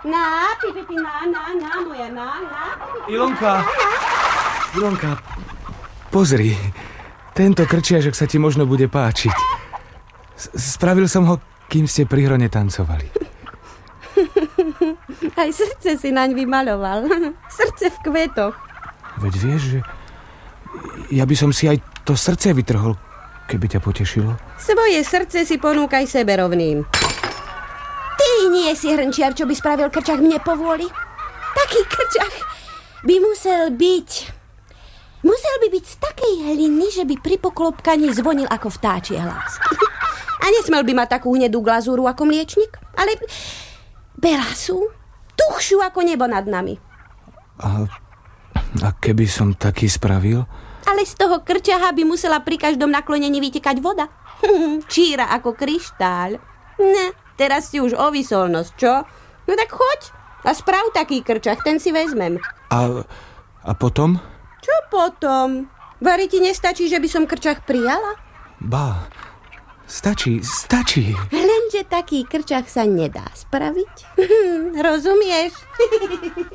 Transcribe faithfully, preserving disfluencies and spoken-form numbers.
Na, pipi, na, na, na, moja, na, na. Ilonka, Ilonka, pozri. Tento krčiažok sa ti možno bude páčiť. Spravil som ho, kým ste pri hrone tancovali. Aj srdce si naň vymaloval. Srdce v kvetoch. Veď vieš, že ja by som si aj to srdce vytrhol, keby ťa potešilo. Svoje srdce si ponúkaj sebe rovným. Ty nie si hrnčiar, čo by spravil krčach mne povôli. Taký krčach by musel byť... Musel by byť z takej hliny, že by pri poklopkaní zvonil ako vtáčie hlas. A nesmel by mať takú hnedú glazúru ako mliečnik, ale belasú, tuchšiu ako nebo nad nami. A, a keby som taký spravil? Ale z toho krčaha by musela pri každom naklonení vytekať voda. Číra ako kryštál. Ne, teraz si už ovysol nos, čo? No tak choď a sprav taký krčach, ten si vezmem. A, a potom? Čo potom? Vari ti nestačí, že by som krčach prijala? Bá, stačí, stačí. Lenže taký krčach sa nedá spraviť. Rozumieš?